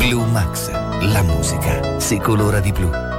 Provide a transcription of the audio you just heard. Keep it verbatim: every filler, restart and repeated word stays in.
Blu Max, la musica si colora di blu.